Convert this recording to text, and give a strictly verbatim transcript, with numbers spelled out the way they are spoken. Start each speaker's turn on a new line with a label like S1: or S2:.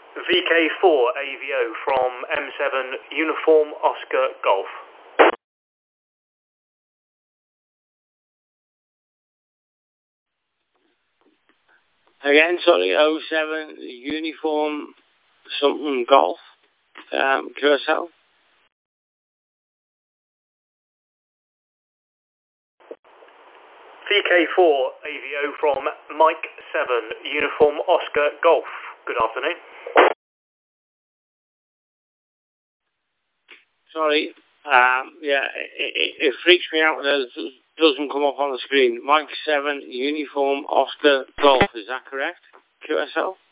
S1: V K four A V O from M seven Uniform Oscar Golf.
S2: Again, sorry, oh seven Uniform something Golf, um, Curacao.
S1: V K four A V O from Mike seven Uniform Oscar Golf. Good afternoon.
S2: Sorry, um, yeah, it, it, it freaks me out that it doesn't come up on the screen. Mike seven Uniform Oscar Golf, is that correct? Q S L?